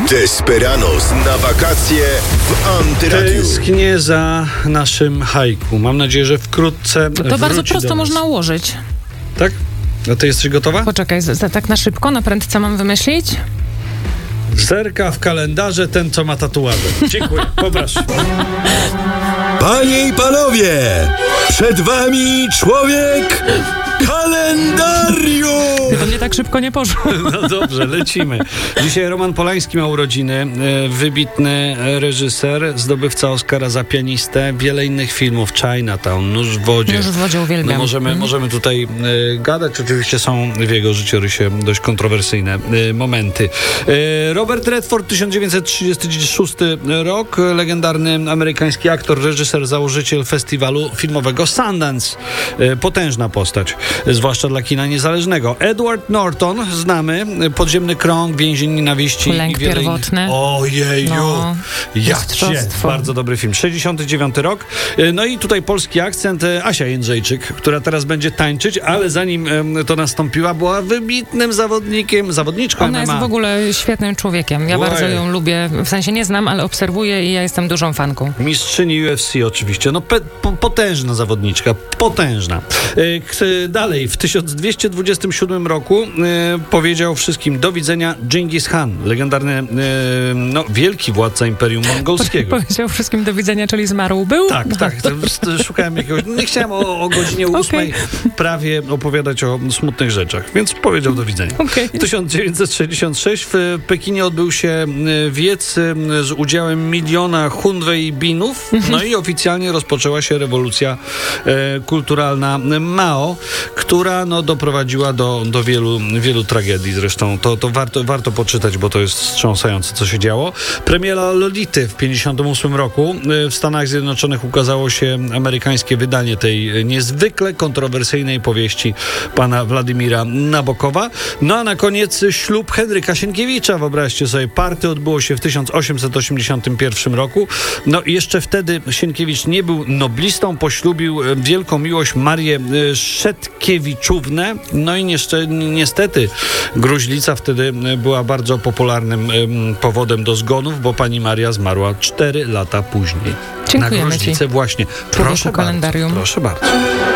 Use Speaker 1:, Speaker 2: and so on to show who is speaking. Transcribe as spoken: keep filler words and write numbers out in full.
Speaker 1: Desperados na wakacje w Antyradiu.
Speaker 2: Tęsknię za naszym haiku. Mam nadzieję, że wkrótce
Speaker 3: To
Speaker 2: wróci
Speaker 3: bardzo
Speaker 2: do
Speaker 3: prosto
Speaker 2: nas.
Speaker 3: można ułożyć.
Speaker 2: Tak? A ty jesteś gotowa?
Speaker 3: Poczekaj, z- z- tak na szybko, na prędce mam wymyślić?
Speaker 2: Zerka w kalendarze ten, co ma tatuaże. Dziękuję. Poproszę.
Speaker 1: Panie i panowie, przed wami człowiek kalendarium.
Speaker 3: To mnie tak szybko nie poszło.
Speaker 2: No dobrze, lecimy. Dzisiaj Roman Polański ma urodziny. E, Wybitny reżyser, zdobywca Oscara za pianistę. Wiele innych filmów. Chinatown, Nóż w wodzie.
Speaker 3: Nóż w wodzie uwielbiam.
Speaker 2: No możemy,
Speaker 3: Mhm.
Speaker 2: możemy tutaj e, gadać. Oczywiście są w jego życiorysie dość kontrowersyjne e, momenty. E, Robert Redford, tysiąc dziewięćset trzydziesty szósty rok. Legendarny amerykański aktor, reżyser, założyciel festiwalu filmowego Sundance. E, potężna postać, zwłaszcza dla kina niezależnego. Edward Norton, znamy. Podziemny krąg, więzień nienawiści.
Speaker 3: Lęk
Speaker 2: i wiele
Speaker 3: pierwotny.
Speaker 2: Innych. Ojeju.
Speaker 3: No,
Speaker 2: Ja cię.
Speaker 3: mistrzostwo.
Speaker 2: Bardzo dobry film. sześćdziesiąty dziewiąty rok. E, No i tutaj polski akcent. e, Asia Jędrzejczyk, która teraz będzie tańczyć, ale zanim em, to nastąpiła, była wybitnym zawodnikiem, zawodniczką
Speaker 3: Ona
Speaker 2: M M A.
Speaker 3: jest w ogóle świetnym człowiekiem. Ja
Speaker 2: Ojej.
Speaker 3: bardzo ją lubię. W sensie nie znam, ale obserwuję i ja jestem dużą fanką.
Speaker 2: Mistrzyni U F C oczywiście. No pe, po, potężna zawodniczka. Potężna. E, k- dalej, w tysiąc dwieście dwudziestym siódmym roku e, powiedział wszystkim do widzenia Dżingis Khan. Legendarny, e, no, wielki władca Imperium Mongolskiego.
Speaker 3: Powiedział wszystkim do widzenia, czyli zmarł był?
Speaker 2: Tak,
Speaker 3: No.
Speaker 2: tak. To, to szukałem jakiegoś... Nie chciałem o, o godzinie ósmej prawie opowiadać o smutnych rzeczach, więc powiedział do widzenia.
Speaker 3: Okej.
Speaker 2: tysiąc dziewięćset sześćdziesiąty szósty w Pekinie odbył się y, wiec y, z udziałem miliona Hunwejbinów, no i oficjalnie rozpoczęła się rewolucja y, kulturalna Mao, która no, doprowadziła do, do wielu, wielu tragedii. Zresztą to, to warto, warto poczytać, bo to jest wstrząsające, co się działo. Premiera Lolity w pięćdziesiątym ósmym roku. Y, w Stanach Zjednoczonych ukazało się amerykańskie wydanie tej niezwykle kontrowersyjnej powieści pana Władimira Nabokowa. No a na koniec ślub Henryka Sienkiewicza. Wyobraźcie sobie, party odbyło się w tysiąc osiemset osiemdziesiątym pierwszym roku. No i jeszcze wtedy Sienkiewicz nie był noblistą, poślubił e, wielką miłość Marię e, Szetkiewiczównę. No i nieszcze, niestety gruźlica wtedy e, była bardzo popularnym e, powodem do zgonów, bo pani Maria zmarła cztery lata później.
Speaker 3: Dziękujemy
Speaker 2: Na gruźlicę
Speaker 3: ci.
Speaker 2: właśnie.
Speaker 3: Człowieku
Speaker 2: Proszę
Speaker 3: kalendarium.
Speaker 2: bardzo. Proszę bardzo.